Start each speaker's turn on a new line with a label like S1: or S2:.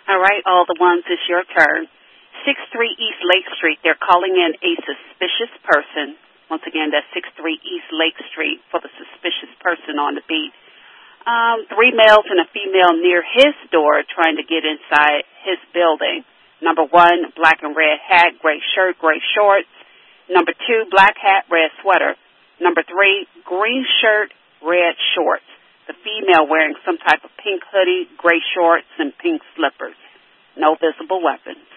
S1: All right, all the ones, it's your turn. 63 East Lake Street, they're calling in a suspicious person. Once again, that's 63 East Lake Street for the suspicious person on the beat. 3 males and a female near his door trying to get inside his building. Number 1, black and red hat, gray shirt, gray shorts. Number 2, black hat, red sweater. Number 3, green shirt, red shorts. The female wearing some type of pink hoodie, gray shorts, and pink slippers. No visible weapons.